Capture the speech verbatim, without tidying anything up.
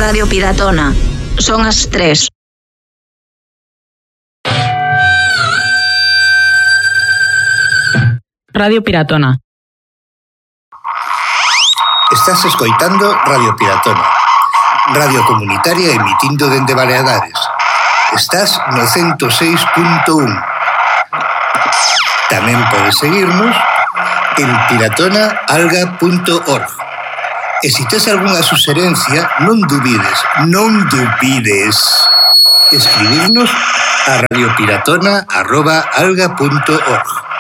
Radio Piratona. Son as tres. Radio Piratona. Estás escoitando Radio Piratona, radio comunitaria emitindo dende Baleares. Estás no ciento seis punto un. Tamén podes seguirnos en piratona alga punto org. E se tes algunha suxerencia, non dubides, non dubides escribirnos a radiopiratona arroba alga punto org.